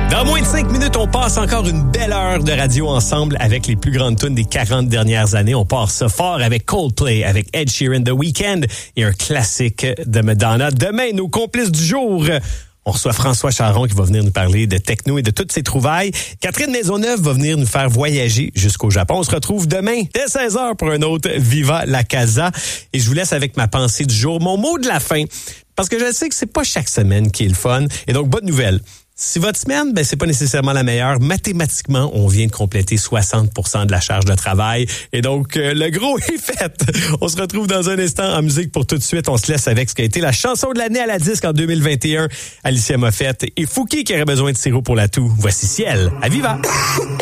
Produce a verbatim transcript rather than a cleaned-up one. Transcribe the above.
Dans moins de cinq minutes, on passe encore une belle heure de radio ensemble avec les plus grandes tunes des quarante dernières années. On part ça fort avec Coldplay, avec Ed Sheeran, The Weeknd et un classique de Madonna. Demain, nos complices du jour, on reçoit François Charon qui va venir nous parler de techno et de toutes ses trouvailles. Catherine Maisonneuve va venir nous faire voyager jusqu'au Japon. On se retrouve demain dès seize heures pour un autre Viva la Casa. Et je vous laisse avec ma pensée du jour, mon mot de la fin. Parce que je sais que c'est pas chaque semaine qui est le fun. Et donc, bonne nouvelle. Si votre semaine, ben, c'est pas nécessairement la meilleure, mathématiquement, on vient de compléter soixante pour cent de la charge de travail. Et donc, euh, le gros est fait. On se retrouve dans un instant en musique pour tout de suite. On se laisse avec ce qui a été la chanson de l'année à la disque en deux mille vingt et un. Alicia Moffett et Fouki qui aurait besoin de sirop pour la toux. Voici Ciel à Viva.